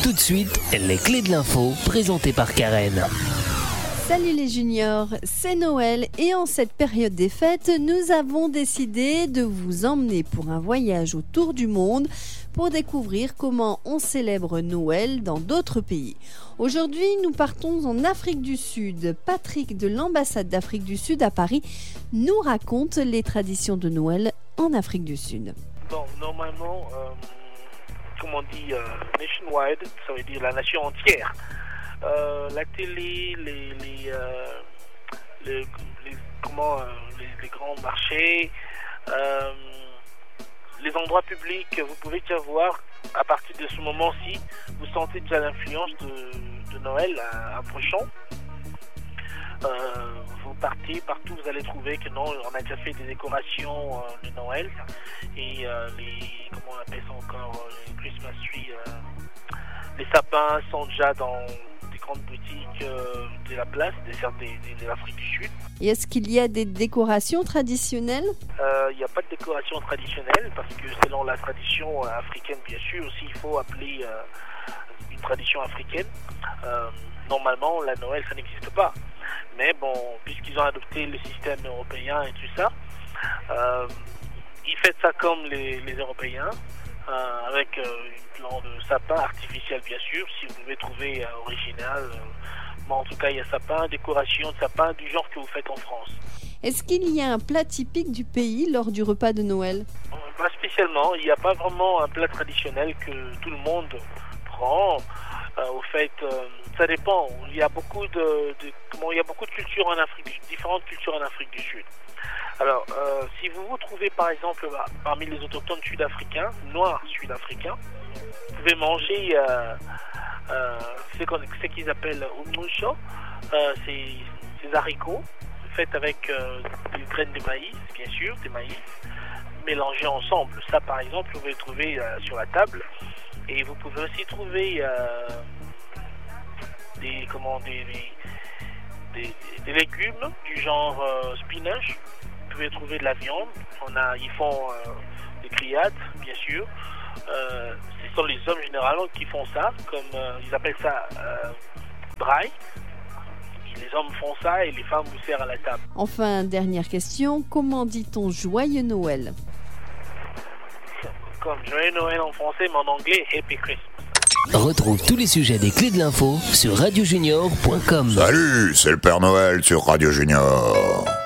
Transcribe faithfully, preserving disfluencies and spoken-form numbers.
Tout de suite, les clés de l'info présentées par Karen. Salut les juniors, c'est Noël et en cette période des fêtes, nous avons décidé de vous emmener pour un voyage autour du monde pour découvrir comment on célèbre Noël dans d'autres pays. Aujourd'hui, nous partons en Afrique du Sud. Patrick de l'ambassade d'Afrique du Sud à Paris nous raconte les traditions de Noël en Afrique du Sud. Bon, normalement, euh, comme on dit euh, nationwide, ça veut dire la nation entière. Euh, la télé, les, les, euh, les, les, comment, euh, les, les grands marchés, euh, les endroits publics, vous pouvez déjà voir, à partir de ce moment-ci, vous sentez déjà l'influence de, de Noël euh, approchant. Euh, vous partez partout, vous allez trouver que non, on a déjà fait des décorations euh, de Noël et euh, les, comment on appelle ça encore, les Christmas trees, euh, les sapins sont déjà dans des grandes boutiques euh, de la place, des de, de, de l'Afrique du Sud. Et est-ce qu'il y a des décorations traditionnelles ? Euh, il n'y a pas de décoration traditionnelle parce que selon la tradition africaine, bien sûr, aussi il faut appeler euh, une tradition africaine. Euh, normalement, la Noël, ça n'existe pas. Mais bon, puisqu'ils ont adopté le système européen et tout ça, euh, ils font ça comme les, les Européens, euh, avec euh, une plan de sapin artificiel, bien sûr, si vous pouvez trouver euh, original. Euh, bon, en tout cas, il y a sapin, décoration de sapin du genre que vous faites en France. Est-ce qu'il y a un plat typique du pays lors du repas de Noël ? Pas spécialement, il n'y a pas vraiment un plat traditionnel que tout le monde prend. Euh, au fait, euh, ça dépend. Il y a beaucoup de, de comment, il y a beaucoup de cultures en Afrique, du, différentes cultures en Afrique du Sud. Alors, euh, si vous vous trouvez par exemple bah, parmi les autochtones sud-africains, noirs sud-africains, vous pouvez manger euh, euh, ce, qu'on, ce qu'ils appellent umusho, euh, c'est ces haricots faits avec euh, des graines de maïs, bien sûr, des maïs, mélangés ensemble. Ça, par exemple, vous pouvez le trouver euh, sur la table. Et vous pouvez aussi trouver euh, des, comment, des, des, des, des légumes du genre euh, spinach. Vous pouvez trouver de la viande. On a, ils font euh, des grillades, bien sûr. Euh, ce sont les hommes généralement qui font ça, comme euh, ils appellent ça euh, braai. Les hommes font ça et les femmes vous servent à la table. Enfin, dernière question, comment dit-on joyeux Noël ? Comme joyeux Noël en français, mais en anglais, Happy Christmas. Retrouve tous les sujets des clés de l'info sur radio junior point com. Salut, c'est le Père Noël sur Radio Junior.